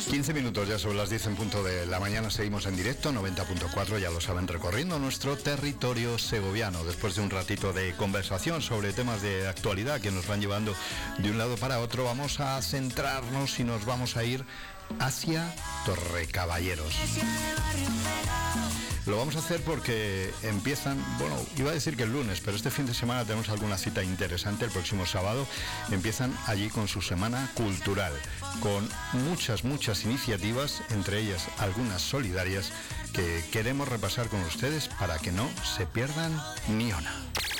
15 minutos ya sobre las 10 en punto de la mañana. Seguimos en directo, 90.4, ya lo saben, recorriendo nuestro territorio segoviano. Después de un ratito de conversación sobre temas de actualidad que nos van llevando de un lado para otro, vamos a centrarnos y nos vamos a ir hacia Torrecaballeros. Lo vamos a hacer porque empiezan, bueno, iba a decir que el lunes, pero este fin de semana tenemos alguna cita interesante. El próximo sábado empiezan allí con su semana cultural, con muchas iniciativas, entre ellas algunas solidarias, que queremos repasar con ustedes para que no se pierdan ni una.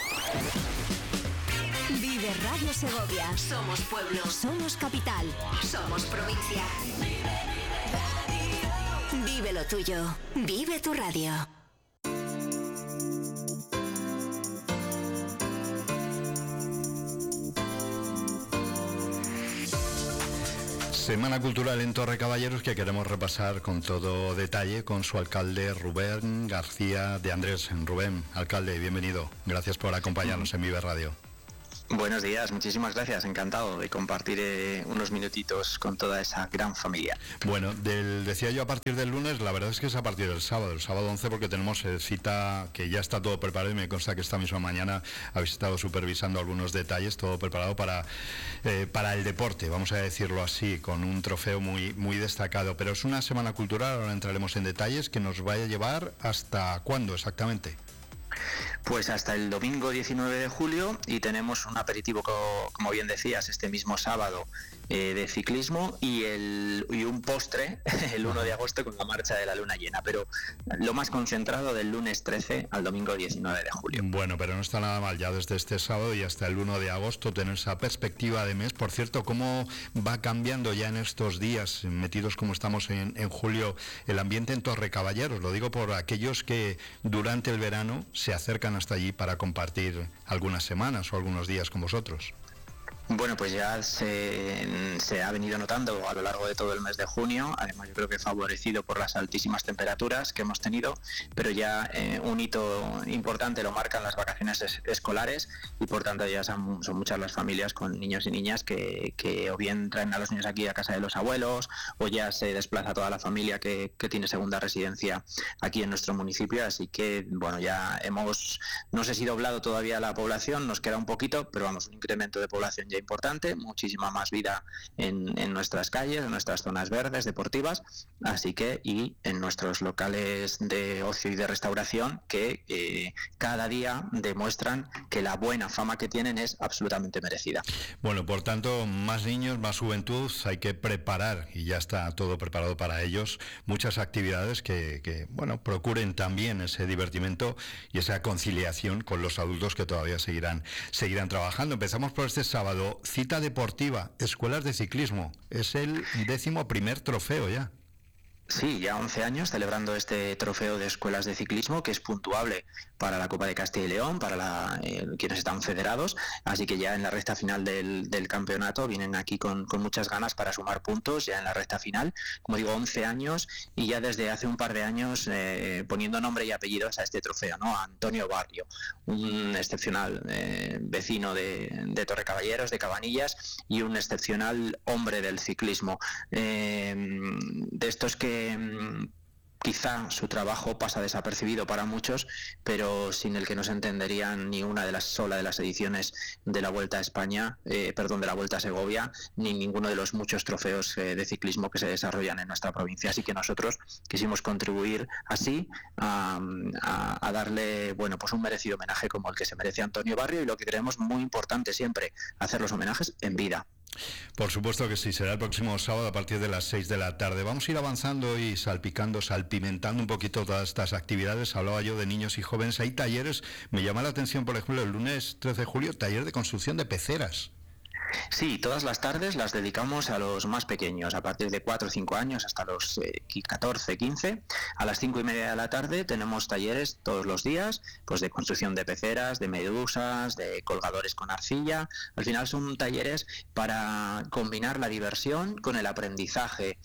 Vive Radio Segovia. Somos pueblo. Somos capital. Somos provincia. Vive lo tuyo. Vive tu radio. Semana cultural en Torrecaballeros que queremos repasar con todo detalle con su alcalde Rubén García de Andrés. Rubén, alcalde, bienvenido. Gracias por acompañarnos en Vive Radio. Buenos días, muchísimas gracias, encantado de compartir unos minutitos con toda esa gran familia. Bueno, decía yo a partir del lunes, la verdad es que es a partir del sábado 11, porque tenemos cita que ya está todo preparado y me consta que esta misma mañana habéis estado supervisando algunos detalles, todo preparado para el deporte, vamos a decirlo así, con un trofeo muy destacado, pero es una semana cultural, ahora entraremos en detalles, que nos vaya a llevar hasta ¿cuándo exactamente? Pues hasta el domingo 19 de julio y tenemos un aperitivo, como bien decías, este mismo sábado de ciclismo y un postre el 1 de agosto con la marcha de la luna llena, pero lo más concentrado del lunes 13 al domingo 19 de julio. Bueno, pero no está nada mal ya desde este sábado y hasta el 1 de agosto tener esa perspectiva de mes. Por cierto, ¿cómo va cambiando ya en estos días, metidos como estamos en julio, el ambiente en Torrecaballeros? Lo digo por aquellos que durante el verano se acercan hasta allí para compartir algunas semanas o algunos días con vosotros. Bueno, pues ya se ha venido notando a lo largo de todo el mes de junio, además yo creo que favorecido por las altísimas temperaturas que hemos tenido, pero ya un hito importante lo marcan las vacaciones escolares y por tanto ya son muchas las familias con niños y niñas que o bien traen a los niños aquí a casa de los abuelos o ya se desplaza toda la familia que tiene segunda residencia aquí en nuestro municipio, así que bueno, ya no sé si doblado todavía la población, nos queda un poquito, pero vamos, un incremento de población ya importante, muchísima más vida en nuestras calles, en nuestras zonas verdes, deportivas, así que y en nuestros locales de ocio y de restauración que cada día demuestran que la buena fama que tienen es absolutamente merecida. Bueno, por tanto, más niños, más juventud, hay que preparar y ya está todo preparado para ellos, muchas actividades que bueno, procuren también ese divertimento y esa conciliación con los adultos que todavía seguirán trabajando. Empezamos por este sábado. Cita deportiva, escuelas de ciclismo. Es el 11º trofeo ya. Sí, ya 11 años celebrando este trofeo de escuelas de ciclismo que es puntuable para la Copa de Castilla y León, para quienes están federados, así que ya en la recta final del campeonato vienen aquí con muchas ganas para sumar puntos ya en la recta final, como digo, 11 años y ya desde hace un par de años poniendo nombre y apellidos a este trofeo, ¿no? A Antonio Barrio, un excepcional vecino de Torrecaballeros, de Cabanillas y un excepcional hombre del ciclismo, de estos que quizá su trabajo pasa desapercibido para muchos, pero sin el que no se entenderían ni una de las ediciones de la Vuelta a España, de la Vuelta a Segovia, ni ninguno de los muchos trofeos de ciclismo que se desarrollan en nuestra provincia. Así que nosotros quisimos contribuir así a darle, bueno, pues un merecido homenaje como el que se merece Antonio Barrio y lo que creemos muy importante siempre, hacer los homenajes en vida. Por supuesto que sí, será el próximo sábado a partir de las 6 de la tarde. Vamos a ir avanzando y salpimentando un poquito todas estas actividades. Hablaba yo de niños y jóvenes. Hay talleres, me llama la atención, por ejemplo, el lunes 13 de julio, taller de construcción de peceras. Sí, todas las tardes las dedicamos a los más pequeños, a partir de 4 o 5 años hasta los 14, 15. A las 5:30 de la tarde tenemos talleres todos los días, pues de construcción de peceras, de medusas, de colgadores con arcilla. Al final son talleres para combinar la diversión con el aprendizaje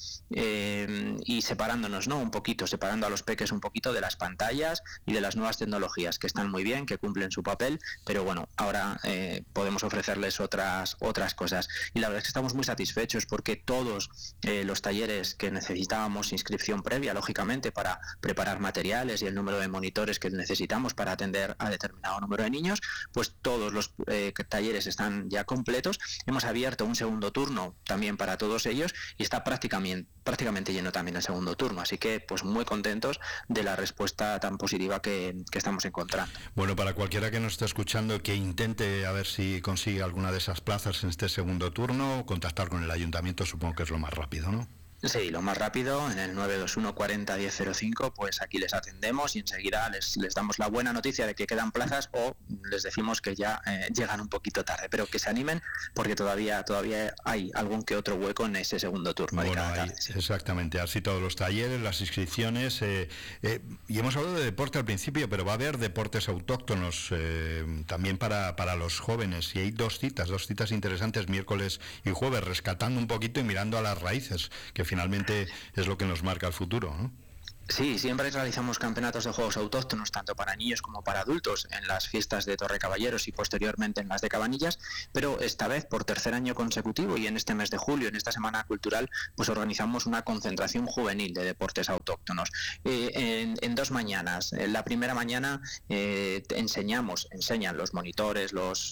y separándonos, ¿no? Separando a los peques un poquito de las pantallas y de las nuevas tecnologías que están muy bien, que cumplen su papel, pero bueno, ahora podemos ofrecerles otras otras cosas. Y la verdad es que estamos muy satisfechos porque todos los talleres que necesitábamos inscripción previa, lógicamente, para preparar materiales y el número de monitores que necesitamos para atender a determinado número de niños, pues todos los talleres están ya completos. Hemos abierto un segundo turno también para todos ellos y está prácticamente lleno también el segundo turno, así que pues muy contentos de la respuesta tan positiva que estamos encontrando. Bueno, para cualquiera que nos esté escuchando que intente a ver si consigue alguna de esas plazas en este segundo turno, contactar con el ayuntamiento supongo que es lo más rápido, ¿no? Sí, lo más rápido, en el 921 40 1005, pues aquí les atendemos y enseguida les damos la buena noticia de que quedan plazas o les decimos que ya llegan un poquito tarde, pero que se animen porque todavía hay algún que otro hueco en ese segundo turno. Bueno, de cada tarde, sí. Exactamente, así todos los talleres, las inscripciones, y hemos hablado de deporte al principio, pero va a haber deportes autóctonos también para los jóvenes, y hay dos citas interesantes, miércoles y jueves, rescatando un poquito y mirando a las raíces, que finalmente es lo que nos marca el futuro, ¿no? Sí, siempre realizamos campeonatos de juegos autóctonos, tanto para niños como para adultos, en las fiestas de Torre Caballeros y posteriormente en las de Cabanillas, pero esta vez, por tercer año consecutivo y en este mes de julio, en esta Semana Cultural, pues organizamos una concentración juvenil de deportes autóctonos. En 2 mañanas. En la primera mañana enseñan los monitores, los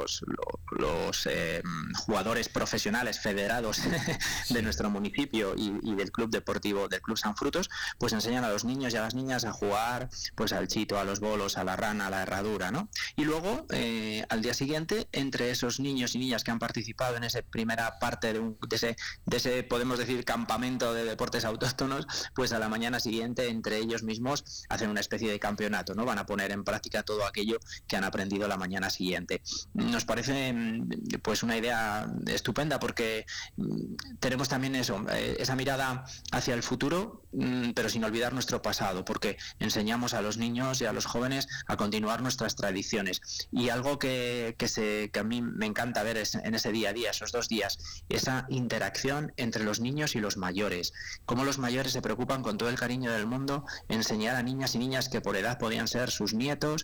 jugadores profesionales federados de nuestro municipio y del Club Deportivo, del Club San Frutos, pues enseñan a los niños y a las niñas a jugar pues al chito, a los bolos, a la rana, a la herradura, ¿no? Y luego, al día siguiente, entre esos niños y niñas que han participado en esa primera parte de ese, podemos decir, campamento de deportes autóctonos, pues a la mañana siguiente, entre ellos mismos, hacen una especie de campeonato, ¿no? Van a poner en práctica todo aquello que han aprendido la mañana siguiente. Nos parece, pues, una idea estupenda porque tenemos también esa mirada hacia el futuro, pero sin olvidar nuestro pasado, porque enseñamos a los niños y a los jóvenes a continuar nuestras tradiciones. Y algo que a mí me encanta ver es en ese día a día, esos 2 días, esa interacción entre los niños y los mayores, cómo los mayores se preocupan con todo el cariño del mundo enseñar a niñas y niñas que por edad podían ser sus nietos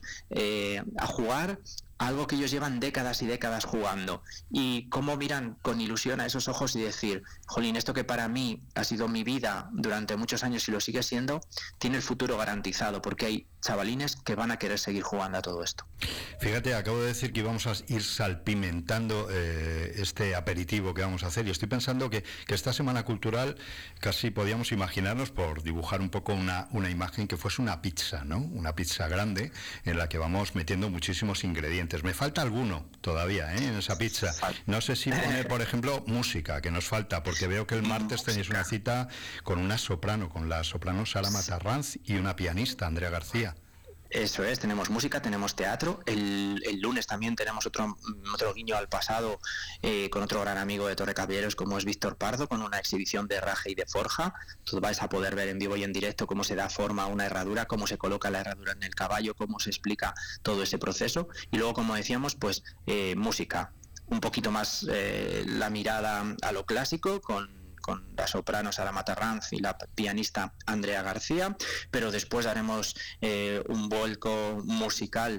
a jugar algo que ellos llevan décadas y décadas jugando, y cómo miran con ilusión a esos ojos y decir, jolín, esto que para mí ha sido mi vida durante muchos años y lo sigue siendo, tiene el futuro garantizado, porque hay chavalines que van a querer seguir jugando a todo esto. Fíjate, acabo de decir que íbamos a ir salpimentando este aperitivo que vamos a hacer, y estoy pensando que esta Semana Cultural casi podíamos imaginarnos, por dibujar un poco una imagen, que fuese una pizza, ¿no? Una pizza grande en la que vamos metiendo muchísimos ingredientes. Me falta alguno todavía, en esa pizza. No sé si poner, por ejemplo, música, que nos falta, porque veo que el martes tenéis una cita con una soprano, con la soprano Sara Matarranz, y una pianista, Andrea García. Eso es, tenemos música, tenemos teatro. El lunes también tenemos otro guiño al pasado con otro gran amigo de Torre Caballeros como es Víctor Pardo, con una exhibición de herraje y de forja. Tú vais a poder ver en vivo y en directo cómo se da forma a una herradura, cómo se coloca la herradura en el caballo, cómo se explica todo ese proceso. Y luego, como decíamos, pues música, un poquito más la mirada a lo clásico, con la soprano Sara Matarranz y la pianista Andrea García, pero después haremos un vuelco musical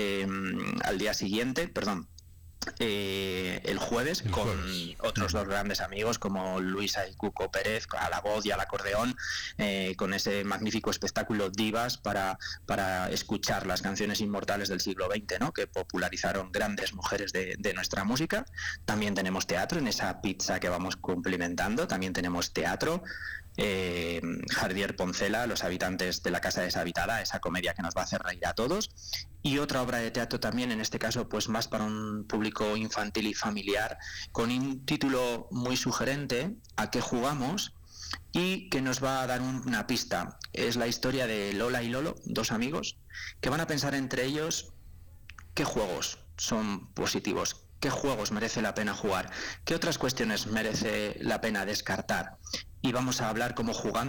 al día siguiente, el jueves, con otros 2 grandes amigos como Luisa y Cuco Pérez a la voz y al acordeón, con ese magnífico espectáculo Divas para escuchar las canciones inmortales del siglo XX, ¿no? Que popularizaron grandes mujeres de nuestra música. También tenemos teatro en esa pizza que vamos cumplimentando, también tenemos teatro. Jardier Poncela, Los habitantes de la casa deshabitada, esa comedia que nos va a hacer reír a todos, y otra obra de teatro también, en este caso pues más para un público infantil y familiar, con un título muy sugerente, ¿A qué jugamos?, y que nos va a dar una pista. Es la historia de Lola y Lolo, 2 amigos que van a pensar entre ellos qué juegos son positivos, qué juegos merece la pena jugar, qué otras cuestiones merece la pena descartar. Y vamos a hablar cómo jugando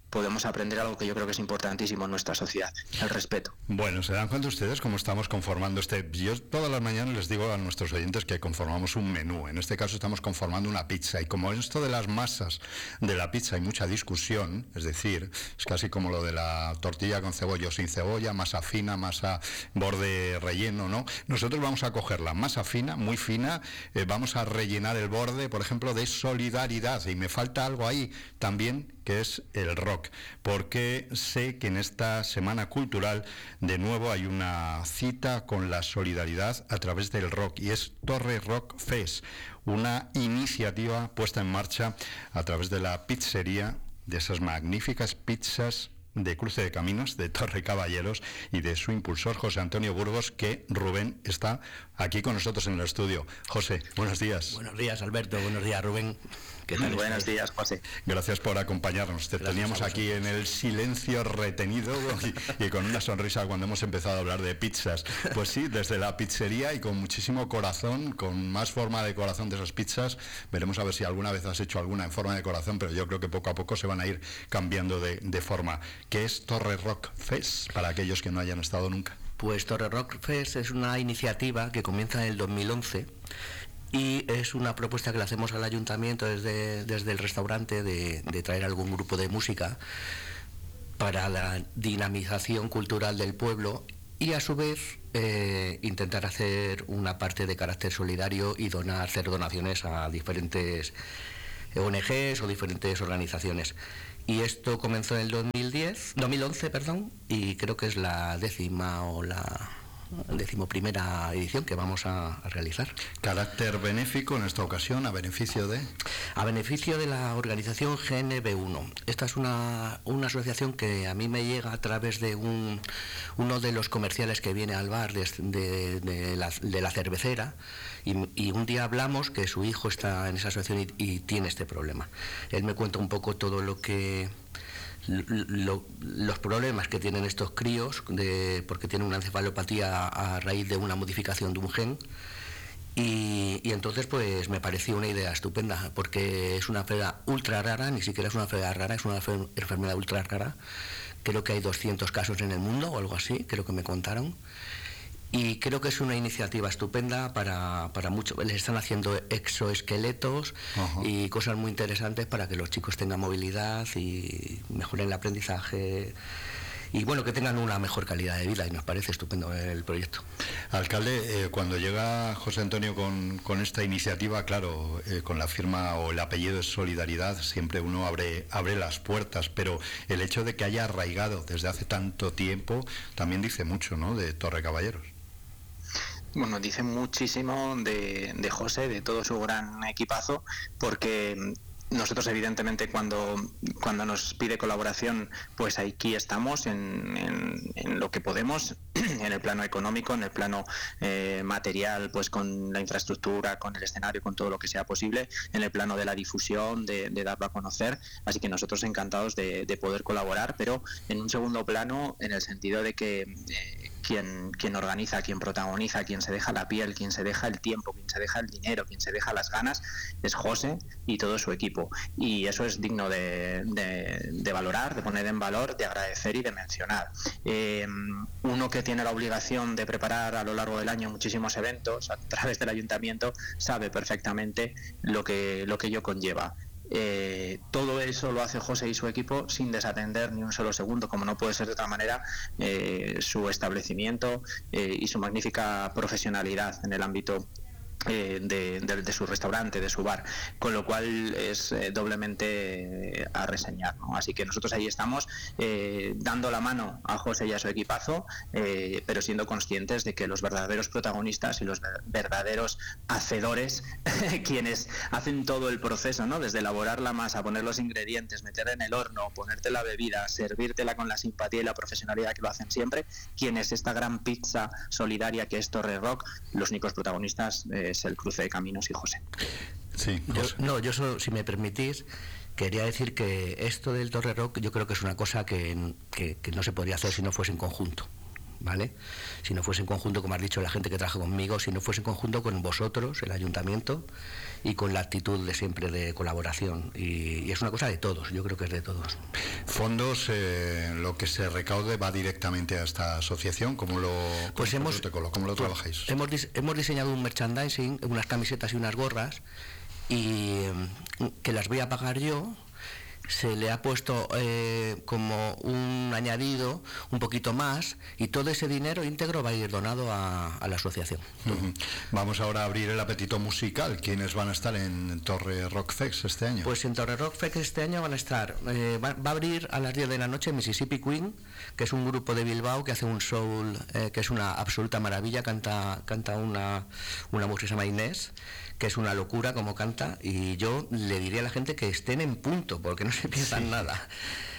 podemos aprender algo que yo creo que es importantísimo en nuestra sociedad, el respeto. Bueno, ¿se dan cuenta ustedes cómo estamos conformando yo todas las mañanas les digo a nuestros oyentes que conformamos un menú. En este caso estamos conformando una pizza, y como esto de las masas de la pizza hay mucha discusión, es decir, es casi como lo de la tortilla con cebolla o sin cebolla, masa fina, masa borde relleno, ¿no? Nosotros vamos a coger la masa fina, muy fina, vamos a rellenar el borde, por ejemplo, de solidaridad, y me falta algo ahí también, que es el rock, porque sé que en esta Semana Cultural de nuevo hay una cita con la solidaridad a través del rock, y es Torre Rock Fest, una iniciativa puesta en marcha a través de la pizzería, de esas magníficas pizzas de Cruce de Caminos, de Torre Caballeros, y de su impulsor José Antonio Burgos, que Rubén está aquí con nosotros en el estudio. José, buenos días. Buenos días, Alberto. Buenos días, Rubén. ¿Qué tal? Buenos días, José. Gracias por acompañarnos. Te teníamos aquí en el silencio retenido y con una sonrisa cuando hemos empezado a hablar de pizzas. Pues sí, desde la pizzería y con muchísimo corazón, con más forma de corazón de esas pizzas. Veremos a ver si alguna vez has hecho alguna en forma de corazón, pero yo creo que poco a poco se van a ir cambiando de forma. ¿Qué es Torre Rock Fest para aquellos que no hayan estado nunca? Pues Torre Rock Fest es una iniciativa que comienza en el 2011 y es una propuesta que le hacemos al ayuntamiento desde el restaurante de traer algún grupo de música para la dinamización cultural del pueblo y a su vez intentar hacer una parte de carácter solidario y hacer donaciones a diferentes ONGs o diferentes organizaciones. Y esto comenzó en el 2011, y creo que es la 10ª o la 11ª edición que vamos a realizar. Carácter benéfico en esta ocasión, a beneficio de... A beneficio de la organización GNB1. Esta es una asociación que a mí me llega a través de uno de los comerciales que viene al bar de la cervecera, y un día hablamos que su hijo está en esa asociación y tiene este problema. Él me cuenta un poco todo lo que... los problemas que tienen estos críos porque tienen una encefalopatía a raíz de una modificación de un gen, y entonces pues me pareció una idea estupenda, porque es una enfermedad ultra rara, ni siquiera es una enfermedad rara, es una enfermedad ultra rara. Creo que hay 200 casos en el mundo o algo así, creo que me contaron. Y creo que es una iniciativa estupenda para muchos. Les están haciendo exoesqueletos y cosas muy interesantes para que los chicos tengan movilidad y mejoren el aprendizaje y bueno, que tengan una mejor calidad de vida, y nos parece estupendo el proyecto. Alcalde, cuando llega José Antonio con esta iniciativa, claro, con la firma o el apellido de Solidaridad, siempre uno abre las puertas, pero el hecho de que haya arraigado desde hace tanto tiempo también dice mucho, ¿no?, de Torre Caballeros. Bueno, dice muchísimo de José, de todo su gran equipazo, porque nosotros evidentemente cuando nos pide colaboración, pues aquí estamos en lo que podemos, en el plano económico, en el plano material, pues con la infraestructura, con el escenario, con todo lo que sea posible, en el plano de la difusión, de darlo a conocer. Así que nosotros encantados de poder colaborar, pero en un segundo plano, en el sentido de que quien organiza, quien protagoniza, quien se deja la piel, quien se deja el tiempo, quien se deja el dinero, quien se deja las ganas, es José y todo su equipo. Y eso es digno de valorar, de poner en valor, de agradecer y de mencionar. Uno que tiene la obligación de preparar a lo largo del año muchísimos eventos a través del ayuntamiento sabe perfectamente lo que ello conlleva. Todo eso lo hace José y su equipo sin desatender ni un solo segundo, como no puede ser de otra manera, su establecimiento y su magnífica profesionalidad en el ámbito de su restaurante, de su bar, con lo cual es doblemente a reseñar, ¿no? Así que nosotros ahí estamos dando la mano a José y a su equipazo, pero siendo conscientes de que los verdaderos protagonistas y los verdaderos hacedores, quienes hacen todo el proceso, ¿no?, desde elaborar la masa, poner los ingredientes, meterla en el horno, ponerte la bebida, servírtela con la simpatía y la profesionalidad que lo hacen siempre, quienes esta gran pizza solidaria que es Torre Rock, los únicos protagonistas es el Cruce de Caminos y José. Sí, yo solo, si me permitís, quería decir que esto del Torre Rock yo creo que es una cosa que no se podría hacer si no fuese en conjunto. ¿vale? Si no fuese en conjunto, como has dicho, la gente que trabaja conmigo, si no fuese en conjunto con vosotros, el ayuntamiento, y con la actitud de siempre de colaboración. Y es una cosa de todos, yo creo que es de todos. Fondos, lo que se recaude va directamente a esta asociación. ¿Cómo lo trabajáis? Hemos diseñado un merchandising, unas camisetas y unas gorras, y que las voy a pagar yo. Se le ha puesto como un añadido un poquito más, y todo ese dinero íntegro va a ir donado a la asociación. Vamos ahora a abrir el apetito musical. ¿Quiénes van a estar en Torre Rock Fest este año? Pues en Torre Rock Fest este año van a estar, va a abrir a las 10 de la noche Mississippi Queen, que es un grupo de Bilbao que hace un soul que es una absoluta maravilla. Canta una mujer que se llama Inés, que es una locura como canta, y yo le diría a la gente que estén en punto, porque no se piensan nada.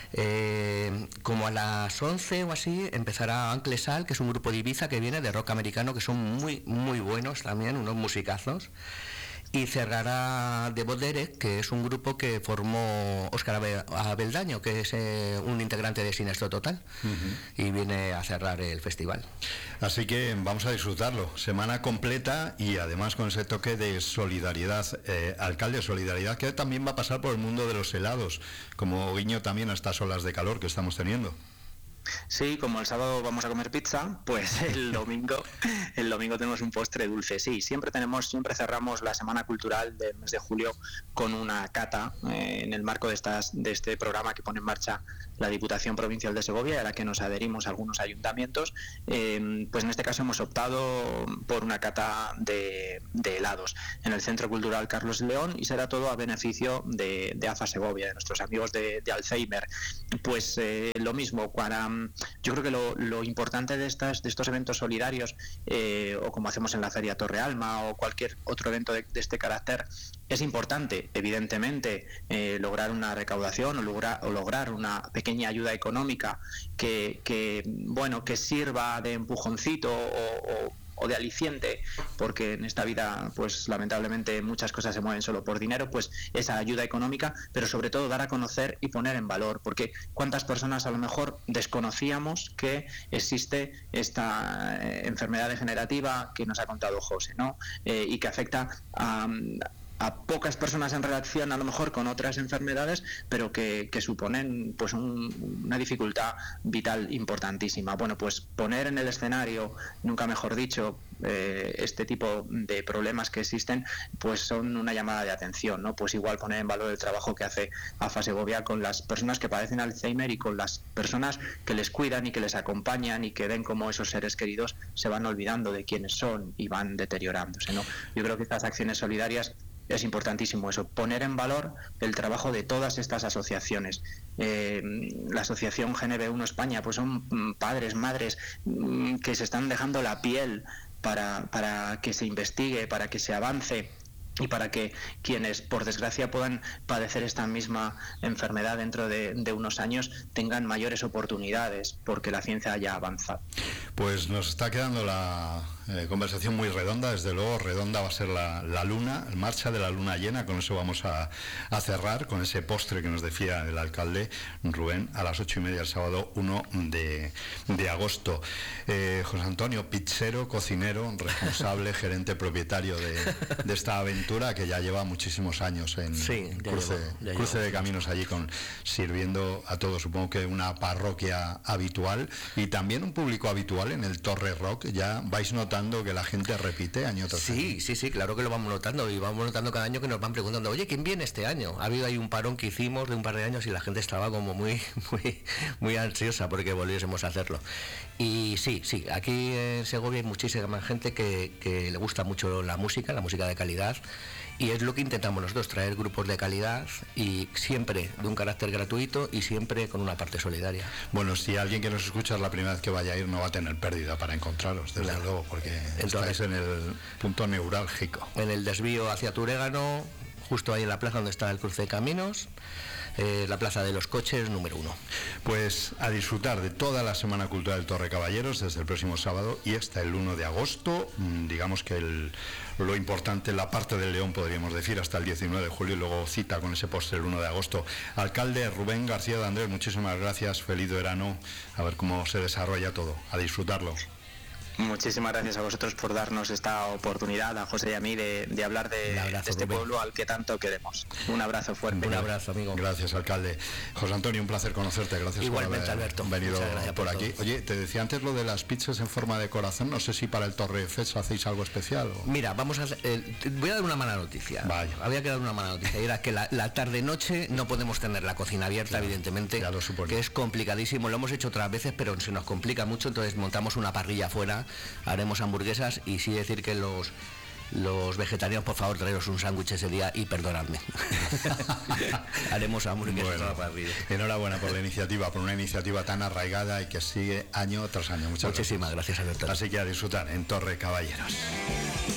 Como a las 11 o así empezará Uncle Sal, que es un grupo de Ibiza que viene de rock americano, que son muy, muy buenos también, unos musicazos. Y cerrará The Derek, que es un grupo que formó Óscar Abeldaño, que es un integrante de Sinestro Total, y viene a cerrar el festival. Así que vamos a disfrutarlo, semana completa, y además con ese toque de solidaridad, alcalde, solidaridad que también va a pasar por el mundo de los helados, como guiño también a estas olas de calor que estamos teniendo. Sí, como el sábado vamos a comer pizza, pues el domingo tenemos un postre dulce. Sí, siempre cerramos la semana cultural del mes de julio con una cata en el marco de este programa que pone en marcha la Diputación Provincial de Segovia, a la que nos adherimos algunos ayuntamientos. Pues en este caso hemos optado por una cata de helados en el Centro Cultural Carlos León, y será todo a beneficio de AFA Segovia, de nuestros amigos de Alzheimer. Pues lo mismo, yo creo que lo importante de estos eventos solidarios, o como hacemos en la Feria Torre Alma o cualquier otro evento de este carácter, es importante, evidentemente, lograr una recaudación o lograr una pequeña ayuda económica que sirva de empujoncito o de aliciente, porque en esta vida pues lamentablemente muchas cosas se mueven solo por dinero. Pues esa ayuda económica, pero sobre todo dar a conocer y poner en valor, porque cuántas personas a lo mejor desconocíamos que existe esta enfermedad degenerativa que nos ha contado José, ¿no? Y que afecta a pocas personas en relación a lo mejor con otras enfermedades, pero que suponen pues una dificultad vital importantísima. Bueno, pues poner en el escenario, nunca mejor dicho, este tipo de problemas que existen, pues son una llamada de atención, ¿no? Pues igual poner en valor el trabajo que hace AFA Segovia con las personas que padecen Alzheimer y con las personas que les cuidan y que les acompañan, y que ven cómo esos seres queridos se van olvidando de quiénes son y van deteriorándose, ¿no? Yo creo que estas acciones solidarias es importantísimo eso, poner en valor el trabajo de todas estas asociaciones. La asociación GNB1 España, pues son padres, madres que se están dejando la piel para que se investigue, para que se avance, y para que quienes por desgracia puedan padecer esta misma enfermedad dentro de unos años tengan mayores oportunidades, porque la ciencia haya avanzado. Pues nos está quedando la conversación muy redonda. Desde luego redonda va a ser la luna, en marcha de la luna llena. Con eso vamos a cerrar, con ese postre que nos decía el alcalde Rubén, a las 8:30 el sábado 1 de agosto. José Antonio, pizzero, cocinero, responsable, gerente propietario de esta aventura que ya lleva muchísimos años en cruce de caminos allí, sirviendo a todos. Supongo que una parroquia habitual y también un público habitual en el Torre Rock. Ya vais notando que la gente repite año tras año. Sí, claro que lo vamos notando, y vamos notando cada año que nos van preguntando, oye, ¿quién viene este año? Ha habido ahí un parón que hicimos de un par de años y la gente estaba como muy ansiosa porque volviésemos a hacerlo. Y sí, aquí en Segovia hay muchísima gente que le gusta mucho la música de calidad, y es lo que intentamos nosotros, traer grupos de calidad, y siempre de un carácter gratuito y siempre con una parte solidaria. Bueno, si alguien que nos escucha es la primera vez que vaya a ir, no va a tener pérdida para encontraros, desde luego, porque estáis en el punto neurálgico. En el desvío hacia Turégano, justo ahí en la plaza donde está el cruce de caminos, la Plaza de los Coches número 1. Pues a disfrutar de toda la Semana Cultural del Torre Caballeros desde el próximo sábado y hasta el 1 de agosto. Digamos que lo importante, la parte del León, podríamos decir, hasta el 19 de julio y luego cita con ese postre el 1 de agosto. Alcalde Rubén García de Andrés, muchísimas gracias, feliz verano, a ver cómo se desarrolla todo, a disfrutarlo. Muchísimas gracias a vosotros por darnos esta oportunidad, a José y a mí, de hablar de este pueblo al que tanto queremos. Un abrazo fuerte. Un abrazo, amigo. Gracias, alcalde. José Antonio, un placer conocerte. Gracias. Igualmente, por haber Alberto. venido por aquí. Todo. Oye, te decía antes lo de las pizzas en forma de corazón. No sé si para el Torre Fest hacéis algo especial. ¿O? Mira, vamos a hacer, voy a dar una mala noticia. Vaya. Había que dar una mala noticia. Y era que la tarde-noche no podemos tener la cocina abierta, claro, evidentemente. Ya lo suponía. Que es complicadísimo. Lo hemos hecho otras veces, pero se nos complica mucho. Entonces montamos una parrilla afuera, haremos hamburguesas y sí decir que los vegetarianos, por favor, traeros un sándwich ese día y perdonadme. Haremos hamburguesas a la parrilla. Enhorabuena por la iniciativa, por una iniciativa tan arraigada y que sigue año tras año. Muchísimas gracias, Alberto. Así que a disfrutar en Torre Caballeros.